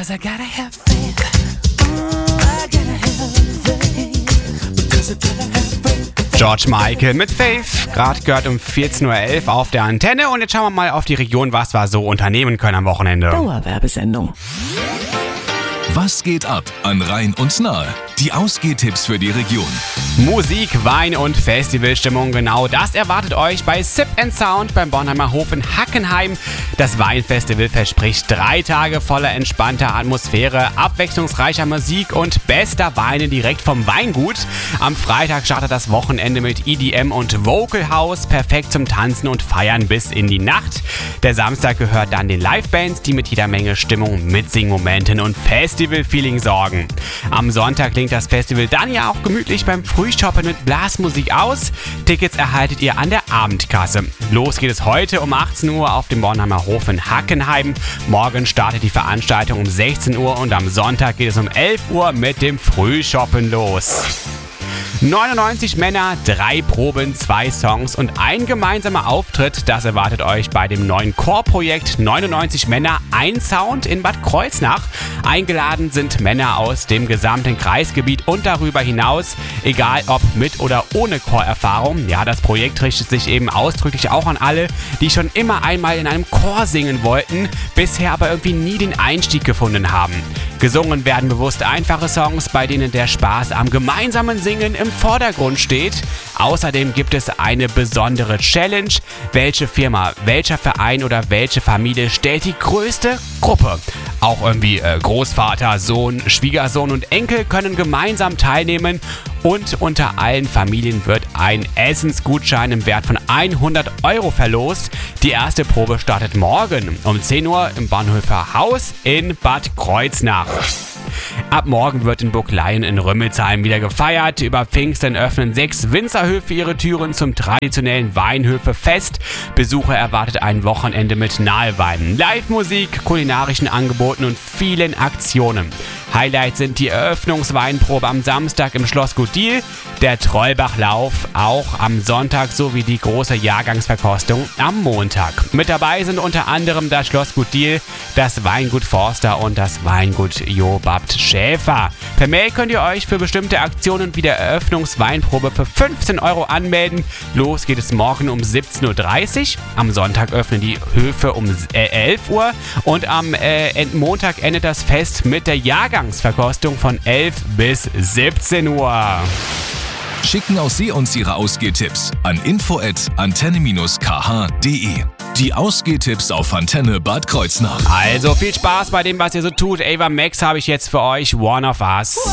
'cause I gotta have faith. I gotta have faith. Because I gotta have faith. George Michael mit Faith, gerade gehört um 14.11 Uhr auf der Antenne und jetzt schauen wir mal auf die Region, was wir so unternehmen können am Wochenende. Dauerwerbesendung. Was geht ab an Rhein und Nahe? Die Ausgehtipps für die Region. Musik, Wein und Festivalstimmung, genau das erwartet euch bei Sip & Sound beim Bornheimer Hof in Hackenheim. Das Weinfestival verspricht 3 Tage voller entspannter Atmosphäre, abwechslungsreicher Musik und bester Weine direkt vom Weingut. Am Freitag startet das Wochenende mit EDM und Vocal House, perfekt zum Tanzen und Feiern bis in die Nacht. Der Samstag gehört dann den Livebands, die mit jeder Menge Stimmung, Mitsingmomenten und Festival-Feeling sorgen. Am Sonntag klingt das Festival dann ja auch gemütlich beim Frühshoppen mit Blasmusik aus. Tickets erhaltet ihr an der Abendkasse. Los geht es heute um 18 Uhr auf dem Bornheimer Hof in Hackenheim. Morgen startet die Veranstaltung um 16 Uhr und am Sonntag geht es um 11 Uhr mit dem Frühshoppen los. 99 Männer, 3 Proben, 2 Songs und ein gemeinsamer Auftritt, das erwartet euch bei dem neuen Chorprojekt 99 Männer, ein Sound in Bad Kreuznach. Eingeladen sind Männer aus dem gesamten Kreisgebiet und darüber hinaus, egal ob mit oder ohne Chorerfahrung. Ja, das Projekt richtet sich eben ausdrücklich auch an alle, die schon immer einmal in einem Chor singen wollten, bisher aber irgendwie nie den Einstieg gefunden haben. Gesungen werden bewusst einfache Songs, bei denen der Spaß am gemeinsamen Singen im Vordergrund steht. Außerdem gibt es eine besondere Challenge. Welche Firma, welcher Verein oder welche Familie stellt die größte Gruppe? Auch irgendwie Großvater, Sohn, Schwiegersohn und Enkel können gemeinsam teilnehmen. Und unter allen Familien wird ein Essensgutschein im Wert von 100 € verlost. Die erste Probe startet morgen um 10 Uhr im Bornhöfer Haus in Bad Kreuznach. Ab morgen wird in Burgleien in Rümmelsheim wieder gefeiert. Über Pfingsten öffnen 6 Winzerhöfe ihre Türen zum traditionellen Weinhöfefest. Besucher erwartet ein Wochenende mit Naheweinen, Live-Musik, kulinarischen Angeboten und vielen Aktionen. Highlights sind die Eröffnungsweinprobe am Samstag im Schlossgut Diehl, der Trollbachlauf auch am Sonntag sowie die große Jahrgangsverkostung am Montag. Mit dabei sind unter anderem das Schlossgut Diehl, das Weingut Forster und das Weingut Jobabt Schäfer. Per Mail könnt ihr euch für bestimmte Aktionen wie der Eröffnungsweinprobe für 15 € anmelden. Los geht es morgen um 17.30 Uhr. Am Sonntag öffnen die Höfe um 11 Uhr und am Montag endet das Fest mit der Jahrgangsverkostung von 11 bis 17 Uhr. Schicken auch Sie uns Ihre Ausgehtipps an info@antenne-kh.de. Die Ausgehtipps auf Antenne Bad Kreuznach. Also viel Spaß bei dem, was ihr so tut. Ava Max habe ich jetzt für euch, One of Us.